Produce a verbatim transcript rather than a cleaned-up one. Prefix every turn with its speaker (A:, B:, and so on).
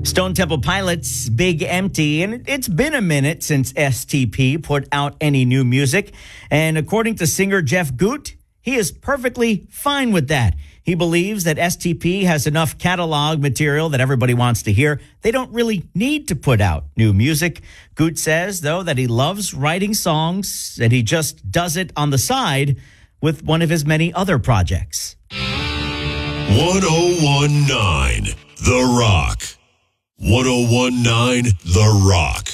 A: Stone Temple Pilots' Big Empty, and it's been a minute since S T P put out any new music. And according to singer Jeff Goot, he is perfectly fine with that. He believes that S T P has enough catalog material that everybody wants to hear. They don't really need to put out new music. Goot says, though, that he loves writing songs and he just does it on the side with one of his many other projects.
B: one oh one point nine The Rock. one oh one point nine The Rock.